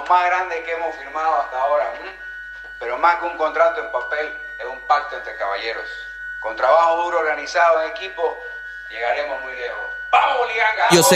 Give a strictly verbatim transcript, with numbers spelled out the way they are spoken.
los más grandes que hemos firmado hasta ahora. ¿m? Pero más que un contrato en papel, es un pacto entre caballeros. Con trabajo duro organizado en equipo, llegaremos muy lejos. ¡Vamos, Liganga! Yo sé